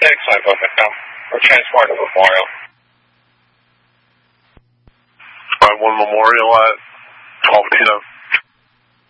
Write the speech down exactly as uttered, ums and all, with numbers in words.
six, I book it now. Or transport to Memorial. five one Memorial at twelve P M